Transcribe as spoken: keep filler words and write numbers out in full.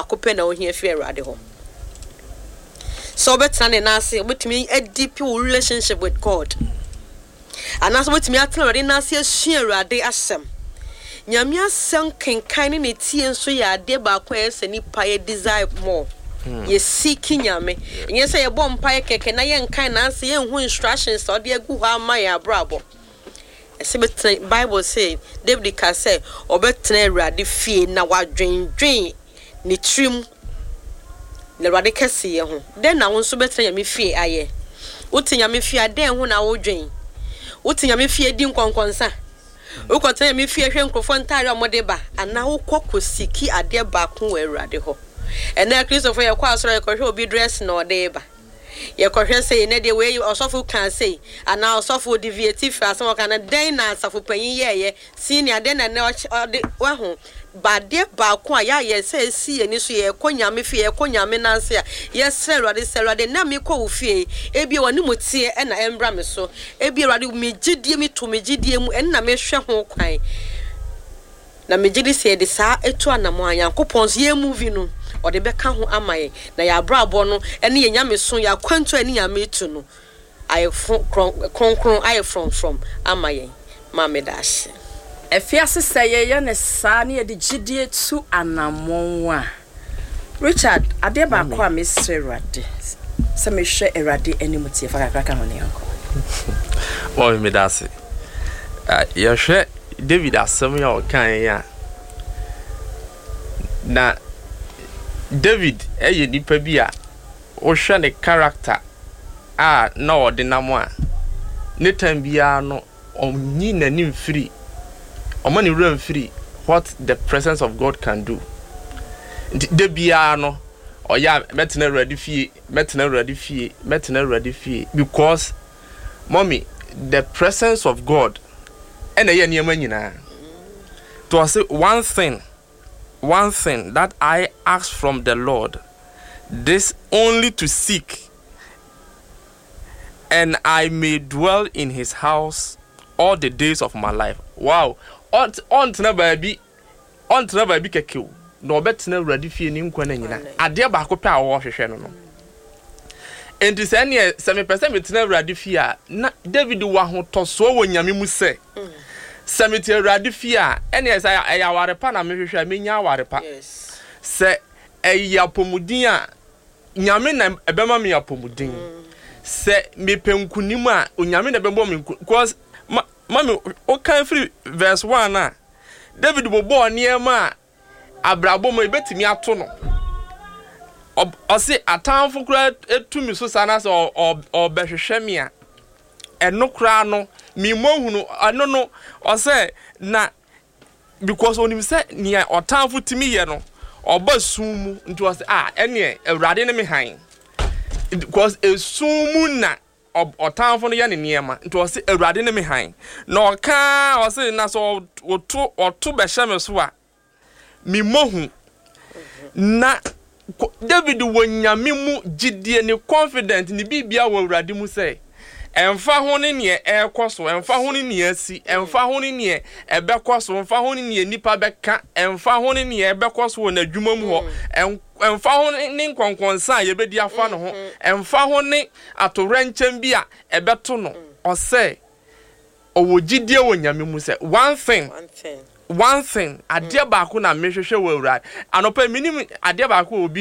baako na ohia fi Awurade ho. So better than nasi, but me a deep relationship with God. And that's what me atna Awurade nasi asua Awurade asem. Nyame asem kenkan ne tie so ya ade baako ese nipa ye desire more. Ye seek nyame. Nye say ye bom pae keke na ye nkan na ase ye hu instructions so de agu ha ma ya brabo. Ese betre Bible say David ka say obetre Awurade fie na wadwendwen ni trim na Awurade kese ye ho. Den na won so betre nyame fie aye. Uti nyame fie den ho na wodwen. Uti nyame fie di nkonkonsa. Ukote nyame fie hwe nkrofo ntare omode ba ana wo kokosiki ade ba ko Awurade ho. Ena Christopher ye kwa asoro ye kohwe obi dress na ode ba. Ye kohwe say na de we osofo kan say ana osofo deviative asem o kan den na asafo panyin ye ye senior den na na ode wa ho ba de ba ko a ya ye say si eni so ye konyame fie ye konyame nanse a ye serwade serwade na me ko wo fie e bi woni mutie e na embra me so e bi Awurade me gidie me to me gidie mu en na me hwe ho kwan na me gidi say de sa etu anamo Yankopon ye movie no o de beka ho amaye na ya brabo no ene ye nyame so ya kwanto ene nyame tu no aye kronkron aye from from amaye ma me dash efiase seye ye ne sa ne ye de gidie tu anamon a Richard ade ba kwa me serwade se me hwe Awurade animutie fa kakra ho ne yanko o me dash ye hwe David asem ya o kan ya na David eye nipa bi a wo hwe ne character a na odinamo a ne tan bia no onyi nanim free omani run free what the presence of God can do. De bia no oya metena Awurade fie metena Awurade fie metena Awurade fie because mommy the presence of God and eye niam nyina to say one thing One thing that I ask from the Lord, this only to seek, and I may dwell in his house all the days of my life. Wow. On on to baby, on to baby keke. No better na ready fie ni nkwa na nyina. Ade ba ko pe a wo hwehwe no no. Enti se ne se me pese metina ready fie a na David wa ho toso wo nyame mu se. Samiti Awurade fie a ene esa eya warepa na mehwehwe a menya warepa. Yes. Se eya pomudin a nyame na ebema me apomudin. Se me penkunim a onyame na bembo me because mama o kan free verse one a David bobo niema a abrabo mo ebetimi ato no. O se atamfo kura etumi so sana se o behwehwe me a eno kura no mi mohunu ano no o say na because onim say nia otanfo timi ye no oba sumu nti o say ah ene Awurade ne me han because esumu na otanfo no ye ne niema nti o say Awurade ne me han na o ka o say na so oto oto be hye me so a mi mohu na David wonyame mu gidie ne confident ni bibia wo Awurade mu say emfa ho ne ne ekoso emfa ho ne ne asi emfa ho ne ne ebekoso emfa ho ne ne nipa beka emfa ho ne ne ebekoso na adwuma mu ho emfa ho ne nkonkonsa ye bedi afa no ho emfa ho ne atorenkyem bi a ebeto no o say owo gidie wo nyame mu say one thing one thing one thing ade ba ko na mehwehwe wo Awurade anopa minim ade ba ko obi